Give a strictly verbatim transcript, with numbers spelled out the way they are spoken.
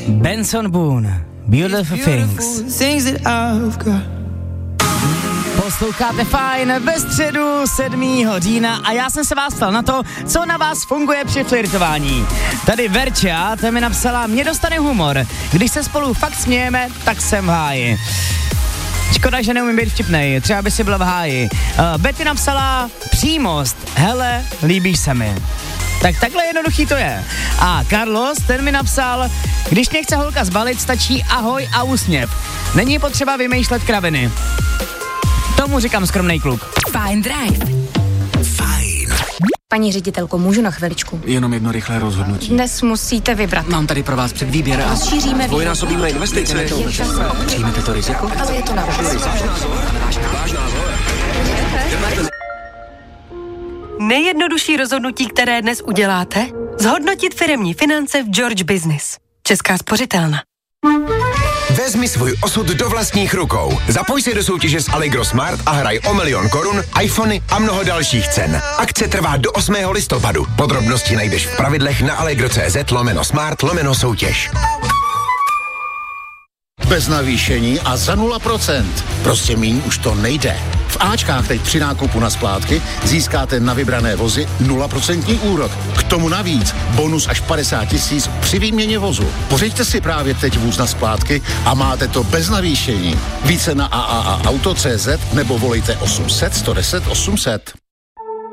Benson Boone, Beautiful Things. Posloucháte Fajn ve středu sedmého října a já jsem se vás ptal na to, co na vás funguje při flirtování. Tady Verča, ta mi napsala, mě dostane humor. Když se spolu fakt smějeme, tak jsem v háji. Škoda, že neumím být vtipnej, třeba by si byla v háji. Uh, Betty napsala, přímost, hele, líbíš se mi. Tak takhle jednoduchý to je. A Carlos, ten mi napsal, když mě chce holka zbalit, stačí ahoj a úsměv. Není potřeba vymýšlet kraviny. Tomu říkám skromnej kluk. Fajn Drive. Fajn. Paní ředitelko, můžu na chviličku? Jenom jedno rychlé rozhodnutí. Dnes musíte vybrat. Mám tady pro vás předvýběr a Rozšíříme dvojnásobíme investice. Přijmete to riziko? Ale je to na vás. Nejjednodušší rozhodnutí, které dnes uděláte? Zhodnotit firemní finance v George Business. Česká spořitelna. Vezmi svůj osud do vlastních rukou. Zapoj se do soutěže s Allegro Smart a hraj o milion korun, iPhony a mnoho dalších cen. Akce trvá do osmého listopadu. Podrobnosti najdeš v pravidlech na allegro.cz lomeno smart lomeno soutěž. Bez navýšení a za nula procent. Prostě míň už to nejde. V Ačkách teď při nákupu na splátky získáte na vybrané vozy nula procent úrok. K tomu navíc bonus až padesát tisíc při výměně vozu. Pořiďte si právě teď vůz na splátky a máte to bez navýšení. Více na a a a auto tečka cé zet nebo volejte osm set sto deset osm set.